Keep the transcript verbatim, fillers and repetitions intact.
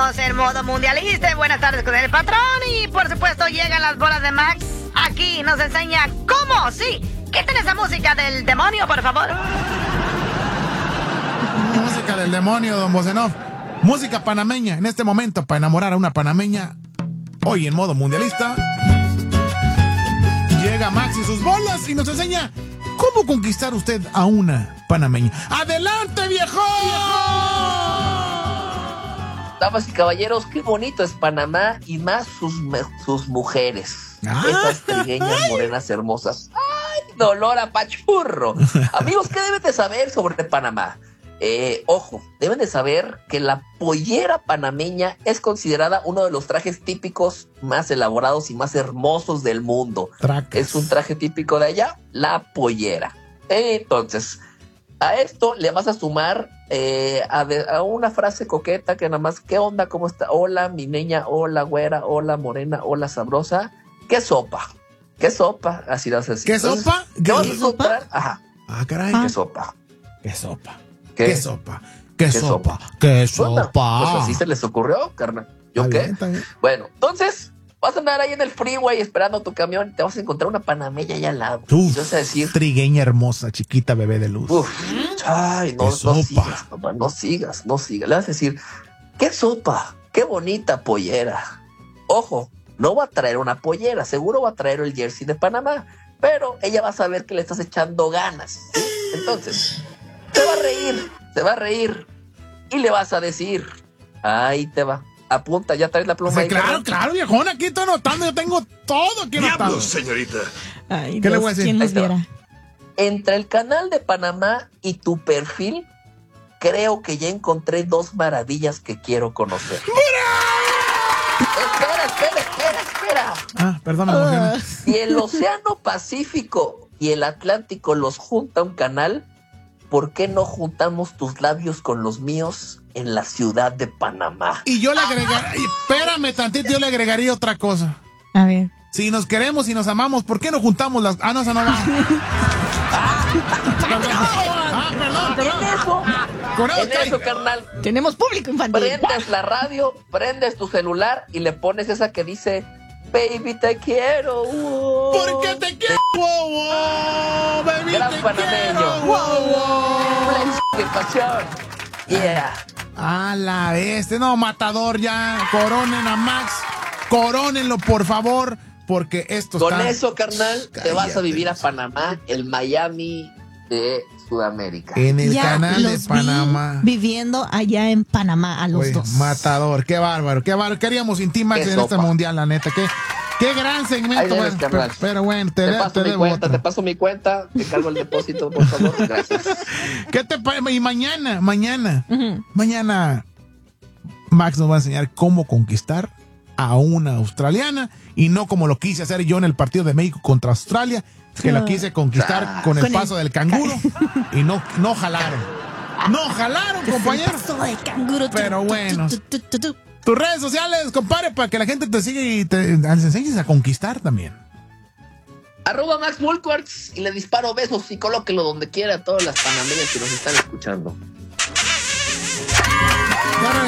Estamos en modo mundialista. Buenas tardes con el patrón. Y por supuesto llegan las bolas de Max. Aquí nos enseña cómo, sí. Quiten esa música del demonio, por favor. Música del demonio, don Bocenov. Música panameña en este momento para enamorar a una panameña. Hoy en modo mundialista. Llega Max y sus bolas y nos enseña cómo conquistar usted a una panameña. ¡Adelante, viejo! Damas y caballeros, qué bonito es Panamá y más sus, sus mujeres. Ah. Esas trigueñas morenas hermosas. ¡Ay, dolor a pachurro! Amigos, ¿qué deben de saber sobre Panamá? Eh, ojo, deben de saber que la pollera panameña es considerada uno de los trajes típicos más elaborados y más hermosos del mundo. Tracas. Es un traje típico de allá, la pollera. Entonces, a esto le vas a sumar eh, a, de, a una frase coqueta que nada más, ¿qué onda? ¿Cómo está? Hola, mi niña, hola, güera, hola, morena, hola, sabrosa. ¿Qué sopa? ¿Qué sopa? Así lo vas a decir. ¿Qué Entonces, sopa? ¿Qué vas a encontrar? Ajá. Ah, caray. ¿Qué sopa? ¿Qué sopa? ¿Qué? ¿Qué sopa? ¿Qué, ¿Qué sopa? sopa? ¿Qué Bueno, sopa? pues así se les ocurrió, carnal. ¿Yo Está qué? bien, está bien. Bueno, entonces vas a andar ahí en el freeway esperando tu camión y te vas a encontrar una panameña allá al lado. Uf, y vas a decir, trigueña hermosa, chiquita, bebé de luz. uf, ay, no, ¿Qué no sopa? sigas, papá, no sigas, no sigas. Le vas a decir, ¿qué sopa? Qué bonita pollera. Ojo, no va a traer una pollera, seguro va a traer el jersey de Panamá, pero ella va a saber que le estás echando ganas, ¿sí? Entonces, se va a reír, se va a reír y le vas a decir, ahí te va. Apunta, ya traes la pluma. Sí, ahí, claro, carnal. claro, viejón, aquí estoy anotando, yo tengo todo aquí anotado. ¡Diablos, señorita! Ay, ¿Qué le Dios, voy a decir? ¿quién Ahí nos te va. viera? Entre el canal de Panamá y tu perfil, creo que ya encontré dos maravillas que quiero conocer. Espera, espera, espera, espera. Ah, perdón, me emocioné. Si el Océano Pacífico y el Atlántico los junta un canal, ¿por qué no juntamos tus labios con los míos en la ciudad de Panamá? Y yo le agregaría, espérame tantito, yo le agregaría otra cosa. A ver. Si nos queremos y nos amamos, ¿por qué no juntamos las...? Ah, no, esa no va. Ah, perdón, perdón. En eso, Con eso, en cae. eso, carnal, Tenemos público infantil. prendes la radio, prendes tu celular y le pones esa que dice, baby, te quiero. uh". ¿Por qué te quiero? Wow, wow, baby, Gran te panameño. quiero. Wow, wow. Flex de pasión. Yeah. A la este, no, matador ya. Coronen a Max. Corónenlo, por favor, porque esto Con está... eso, carnal, te vas a Cállate, vivir a Dios. Panamá, el Miami de Sudamérica. En el Ya canal de los vi Panamá. viviendo allá en Panamá a los Oye, dos. matador, qué bárbaro, qué bárbaro. Queríamos sin ti, Max, Qué en este sopa. mundial, la neta. Qué, qué gran Ahí segmento. debes, Bueno, pero, carnal. pero bueno, te, Te de- paso te mi debo cuenta, otra. te paso mi cuenta, te cargo el depósito, por favor. Gracias. ¿Qué te pa- Y mañana, mañana, Ujú. mañana, Max nos va a enseñar cómo conquistar a una australiana y no como lo quise hacer yo en el partido de México contra Australia, que lo quise conquistar con el Con el- paso del canguro y no, no jalaron. No jalaron, compañero. Paso de canguro. Pero Tu, tu, bueno. tu, tu, tu, tu. Tus redes sociales, compadre, para que la gente te siga y te les enseñes a conquistar también. Arroba Max Mulquarts y le disparo besos y colóquelo donde quiera a todas las panameñas que nos están escuchando.